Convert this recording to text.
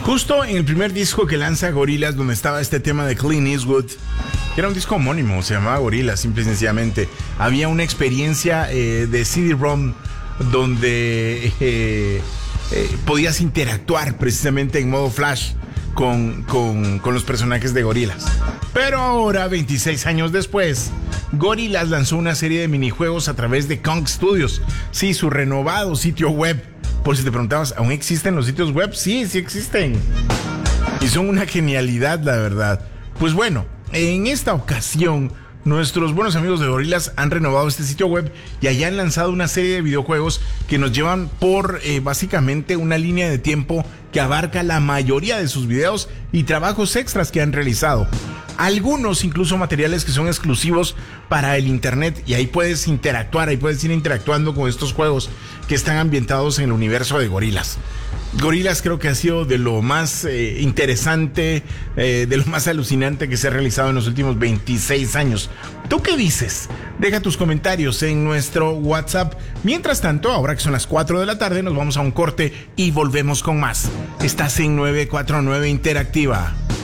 Justo en el primer disco que lanza Gorillaz, donde estaba este tema de Clint Eastwood, que era un disco homónimo, se llamaba Gorillaz, simple y sencillamente. Había una experiencia de CD-ROM donde podías interactuar precisamente en modo flash con los personajes de Gorillaz. Pero ahora, 26 años después, Gorillaz lanzó una serie de minijuegos a través de Kong Studios. Sí, su renovado sitio web. Por si te preguntabas, ¿aún existen los sitios web? Sí, sí existen. Y son una genialidad, la verdad. Pues bueno, en esta ocasión, nuestros buenos amigos de Gorillaz han renovado este sitio web y allá han lanzado una serie de videojuegos que nos llevan por básicamente una línea de tiempo que abarca la mayoría de sus videos y trabajos extras que han realizado. Algunos incluso materiales que son exclusivos para el internet, y ahí puedes interactuar, ahí puedes ir interactuando con estos juegos que están ambientados en el universo de Gorillaz. Gorillaz creo que ha sido de lo más interesante, de lo más alucinante que se ha realizado en los últimos 26 años. ¿Tú qué dices? Deja tus comentarios en nuestro WhatsApp. Mientras tanto, ahora que son las 4 de la tarde, nos vamos a un corte y volvemos con más. Estás en 949 Interactiva.